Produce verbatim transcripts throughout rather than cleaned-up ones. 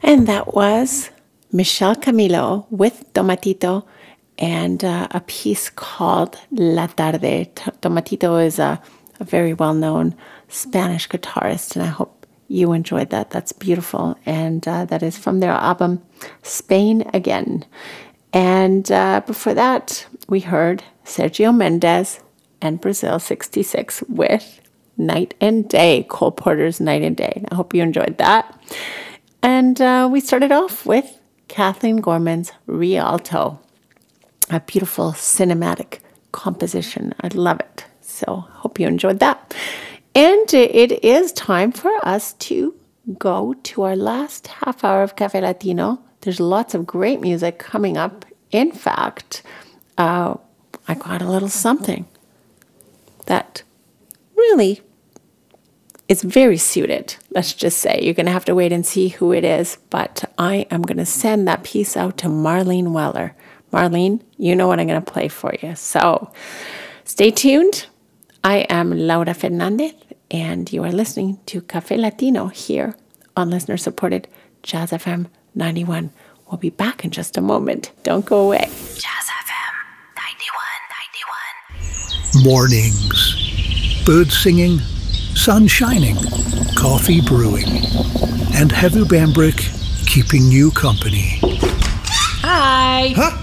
And that was Michelle Camilo with Tomatito and uh, a piece called La Tarde. T- Tomatito is a, a very well-known Spanish guitarist, and I hope you enjoyed that. That's beautiful. And uh, that is from their album, Spain Again. And uh, before that, we heard Sergio Mendes and Brazil sixty-six with Night and Day, Cole Porter's Night and Day. I hope you enjoyed that. And uh, we started off with Kathleen Gorman's Rialto, a beautiful cinematic composition. I love it. So hope you enjoyed that. And it is time for us to go to our last half hour of Café Latino. There's lots of great music coming up. In fact, uh, I got a little something that really is very suited, let's just say. You're going to have to wait and see who it is, but I am going to send that piece out to Marlene Weller. Marlene, you know what I'm going to play for you. So stay tuned. I am Laura Fernandez, and you are listening to Café Latino here on listener-supported Jazz F M ninety-one. We'll be back in just a moment. Don't go away. Jazz F M ninety-one, ninety-one. Mornings. Birds singing, sun shining, coffee brewing, and Heather Bambrick keeping you company. Hi. Huh?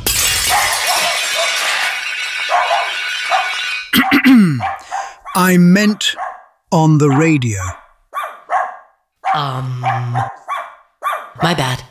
I meant on the radio. Um, my bad.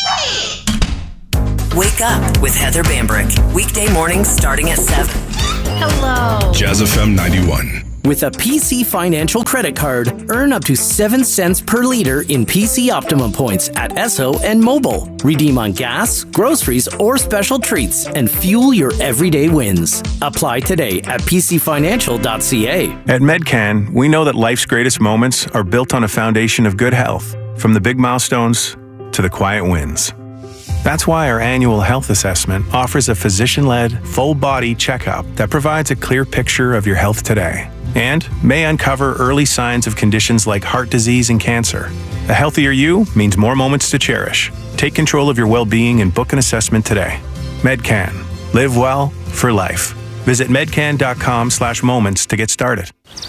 Wake up with Heather Bambrick. Weekday mornings starting at seven. Hello. Jazz F M ninety-one. With a P C Financial credit card, earn up to seven cents per liter in P C Optimum points at Esso and Mobile. Redeem on gas, groceries, or special treats and fuel your everyday wins. Apply today at p c financial dot c a. At Medcan, we know that life's greatest moments are built on a foundation of good health, from the big milestones to the quiet wins. That's why our annual health assessment offers a physician-led, full-body checkup that provides a clear picture of your health today and may uncover early signs of conditions like heart disease and cancer. A healthier you means more moments to cherish. Take control of your well-being and book an assessment today. Medcan. Live well for life. Visit medcan.com slash moments to get started.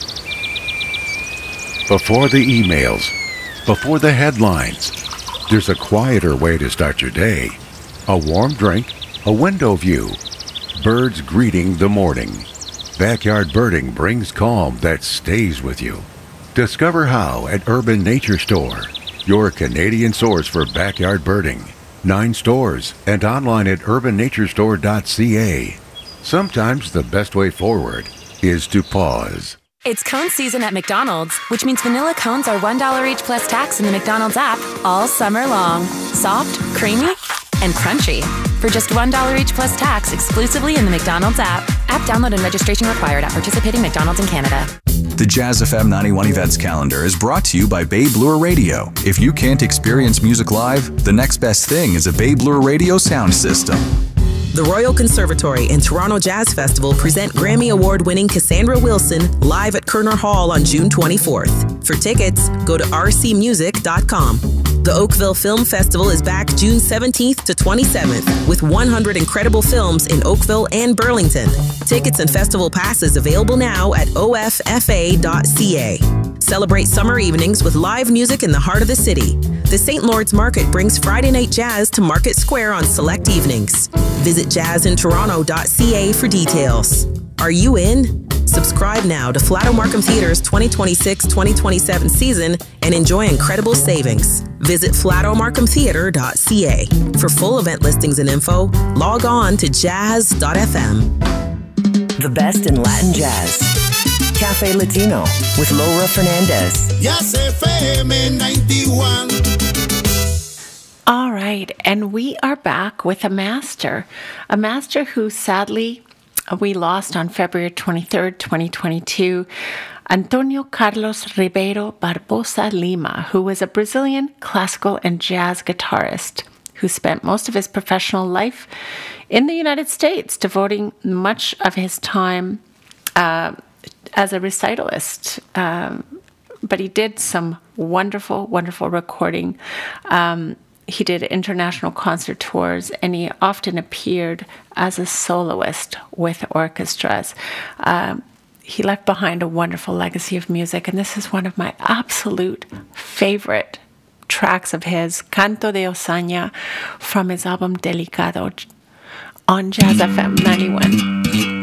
Before the emails, before the headlines, there's a quieter way to start your day. A warm drink, a window view, birds greeting the morning. Backyard birding brings calm that stays with you. Discover how at Urban Nature Store, your Canadian source for backyard birding. Nine stores and online at urban nature store dot c a. Sometimes the best way forward is to pause. It's cone season at McDonald's, which means vanilla cones are one dollar each plus tax in the McDonald's app all summer long. Soft, creamy, and crunchy. For just one dollar each plus tax exclusively in the McDonald's app. App download and registration required at participating McDonald's in Canada. The Jazz F M ninety-one events calendar is brought to you by Babe Lure Radio. If you can't experience music live, the next best thing is a Babe Lure Radio sound system. The Royal Conservatory and Toronto Jazz Festival present Grammy Award-winning Cassandra Wilson live at Kerner Hall on June twenty-fourth. For tickets, go to r c music dot com. The Oakville Film Festival is back June seventeenth to twenty-seventh with one hundred incredible films in Oakville and Burlington. Tickets and festival passes available now at o f f a dot c a. Celebrate summer evenings with live music in the heart of the city. The Saint Lawrence Market brings Friday Night Jazz to Market Square on select evenings. Visit jazz in toronto dot c a for details. Are you in? Subscribe now to Flato Markham Theatre's twenty twenty-six twenty twenty-seven season and enjoy incredible savings. Visit flato markham theatre dot c a. For full event listings and info, log on to jazz dot f m. The best in Latin jazz. Café Latino with Laura Fernandez. Jazz F M ninety-one. All right, and we are back with a master, a master who sadly we lost on February twenty-third, twenty twenty-two, Antonio Carlos Ribeiro Barbosa Lima, who was a Brazilian classical and jazz guitarist who spent most of his professional life in the United States, devoting much of his time uh, as a recitalist. Um, but he did some wonderful, wonderful recording. Um, he did international concert tours, and he often appeared as a soloist with orchestras. Um, he left behind a wonderful legacy of music, and this is one of my absolute favorite tracks of his, Canto de Osaña, from his album Delicado, on Jazz F M ninety-one.